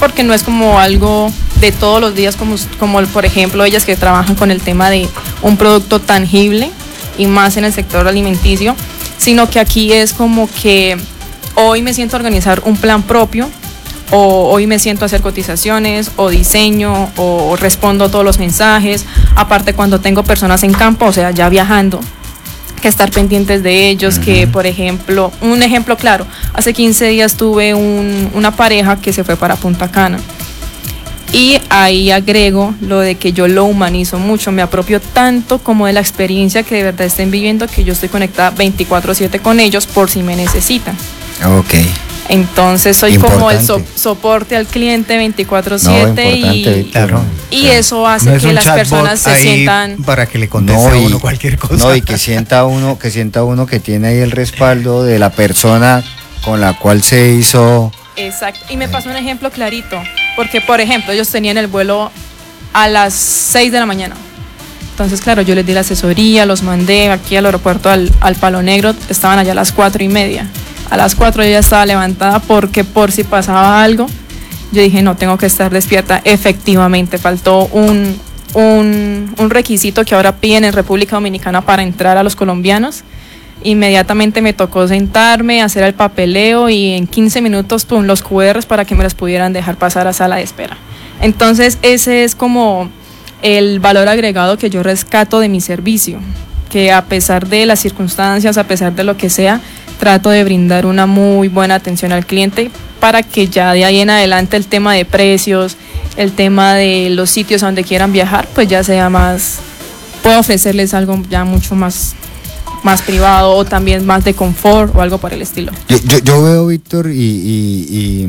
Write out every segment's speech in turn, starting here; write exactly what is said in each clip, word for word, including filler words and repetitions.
porque no es como algo de todos los días, como, como por ejemplo ellas que trabajan con el tema de un producto tangible y más en el sector alimenticio, sino que aquí es como que hoy me siento a organizar un plan propio, o hoy me siento a hacer cotizaciones, o diseño, o respondo a todos los mensajes, aparte cuando tengo personas en campo, o sea, ya viajando, que estar pendientes de ellos, uh-huh. que por ejemplo, un ejemplo claro, hace quince días tuve un, una pareja que se fue para Punta Cana, y ahí agrego lo de que yo lo humanizo mucho, me apropio tanto como de la experiencia que de verdad estén viviendo, que yo estoy conectada veinticuatro siete con ellos por si me necesitan. Ok. Entonces soy importante. como el so- soporte al cliente veinticuatro siete no, y, claro, y claro. eso hace no que las personas se sientan para que le conteste no, a y, uno cualquier cosa. No, y que sienta uno, que sienta uno que tiene ahí el respaldo de la persona con la cual se hizo. Exacto, y me pasó un ejemplo clarito, porque por ejemplo ellos tenían el vuelo a las seis de la mañana, entonces claro, yo les di la asesoría, los mandé aquí al aeropuerto al, al Palo Negro, estaban allá a las cuatro y media, a las cuatro yo ya estaba levantada porque por si pasaba algo, yo dije no, tengo que estar despierta. Efectivamente, faltó un, un, un requisito que ahora piden en República Dominicana para entrar a los colombianos. Inmediatamente me tocó sentarme, hacer el papeleo y en quince minutos pum, los cu erres para que me los pudieran dejar pasar a sala de espera. Entonces ese es como el valor agregado que yo rescato de mi servicio, que a pesar de las circunstancias, a pesar de lo que sea, trato de brindar una muy buena atención al cliente para que ya de ahí en adelante el tema de precios, el tema de los sitios a donde quieran viajar, pues ya sea más, puedo ofrecerles algo ya mucho más más privado o también más de confort o algo por el estilo. Yo, yo, yo veo, Víctor, y, y, y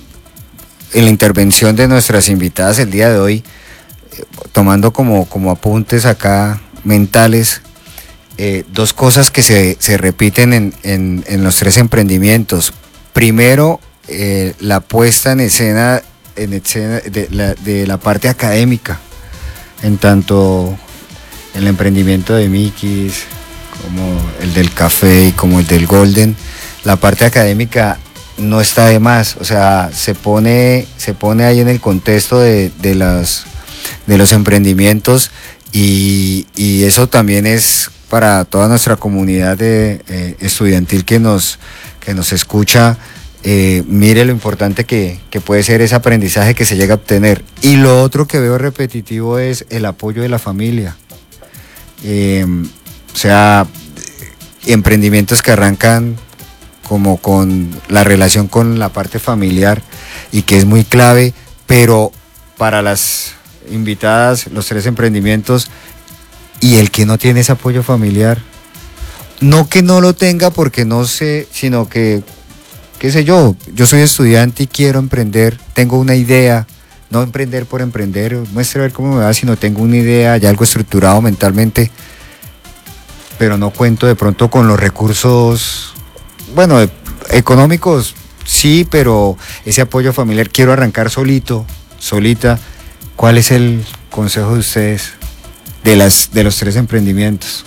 en la intervención de nuestras invitadas el día de hoy, eh, tomando como, como apuntes acá mentales, eh, dos cosas que se, se repiten en, en, en los tres emprendimientos. Primero, eh, la puesta en escena, en escena de, la, de la parte académica, en tanto el emprendimiento de Mickey's, como el del café y como el del Golden, la parte académica no está de más, o sea, se pone, se pone ahí en el contexto de, de, las, de los emprendimientos y, y eso también es para toda nuestra comunidad de, eh, estudiantil que nos, que nos escucha, eh, mire lo importante que, que puede ser ese aprendizaje que se llega a obtener. Y lo otro que veo repetitivo es el apoyo de la familia. Eh, O sea, emprendimientos que arrancan como con la relación con la parte familiar y que es muy clave, pero para las invitadas, los tres emprendimientos, y el que no tiene ese apoyo familiar, no que no lo tenga porque no sé, sino que, qué sé yo, yo soy estudiante y quiero emprender, tengo una idea, no emprender por emprender, muestre a ver cómo me va, sino tengo una idea, ya algo estructurado mentalmente, pero no cuento de pronto con los recursos, bueno, económicos sí, pero ese apoyo familiar, quiero arrancar solito, solita. ¿Cuál es el consejo de ustedes de, las, de los tres emprendimientos?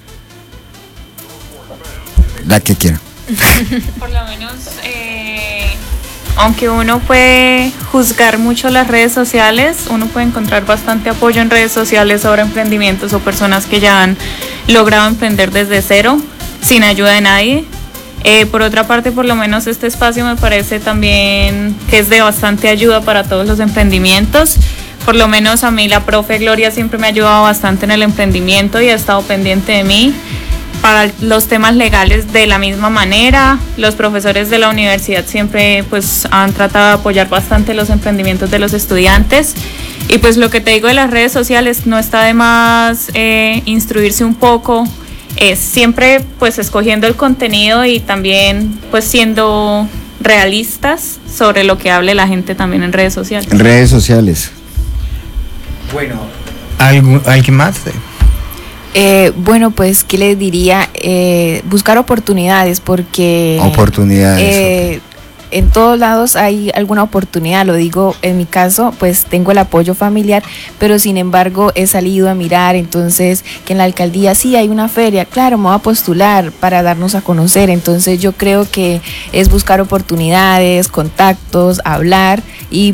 La que quieran. Por lo menos, eh, aunque uno puede juzgar mucho las redes sociales, uno puede encontrar bastante apoyo en redes sociales sobre emprendimientos o personas que ya han logrado emprender desde cero, sin ayuda de nadie. Eh, por otra parte, por lo menos este espacio me parece también que es de bastante ayuda para todos los emprendimientos. Por lo menos a mí la profe Gloria siempre me ha ayudado bastante en el emprendimiento y ha estado pendiente de mí. Para los temas legales de la misma manera, los profesores de la universidad siempre pues han tratado de apoyar bastante los emprendimientos de los estudiantes. Y pues lo que te digo de las redes sociales, no está de más eh, instruirse un poco, es siempre pues escogiendo el contenido y también pues siendo realistas sobre lo que hable la gente también en redes sociales. En redes sociales. Bueno, ¿algo, ¿alguien más? Eh, bueno, pues, ¿qué les diría? Eh, buscar oportunidades, porque... Oportunidades. Eh, okay. En todos lados hay alguna oportunidad, lo digo en mi caso, pues tengo el apoyo familiar, pero sin embargo he salido a mirar, entonces que en la alcaldía sí hay una feria, claro, me voy a postular para darnos a conocer, entonces yo creo que es buscar oportunidades, contactos, hablar y